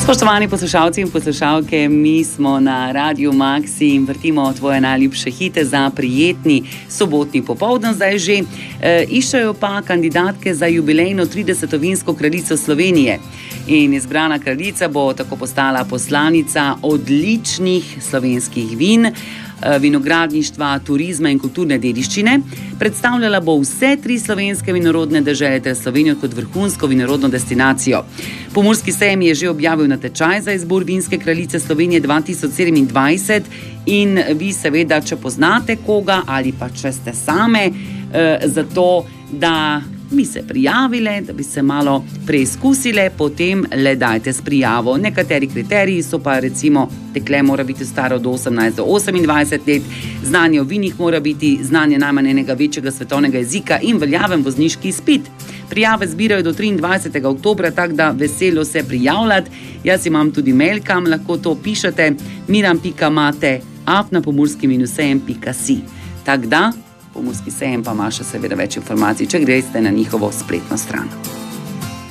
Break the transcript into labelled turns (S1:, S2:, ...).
S1: Spoštovani poslušalci in poslušalke, mi smo na Radiu Maxi in vrtimo tvoje najljubše hite za prijetni sobotni popoldan zdaj že. Iščejo pa kandidatke za jubilejno 30. vinsko kraljico Slovenije. In izbrana kraljica bo tako postala poslanica odličnih slovenskih vin, vinogradništva, turizma in kulturne dediščine. Predstavljala bo vse 3 slovenske vinorodne dežele ter Slovenijo kot vrhunsko vinorodno destinacijo. Pomurski sejem je že objavil natečaj za izbor vinske kraljice Slovenije 2027 in vi seveda, če poznate koga ali pa če ste same, zato da bi se prijavile, da bi se malo preizkusile, potem le dajte s prijavo. Nekateri kriteriji so pa recimo, dekle mora biti staro od 18 do 28 let, znanje o vinih mora biti, znanje najmanj enega večjega svetovnega jezika in veljaven vozniški izpit. Prijave zbirajo do 23. oktobra, tako da veselo se prijavljati. Jaz imam tudi mail, kam lahko to pišete, miran.mate@pomurski-sejem.si. Tako da, Pomurski sejem pa ima še seveda več informacij, če greste na njihovo spletno stran.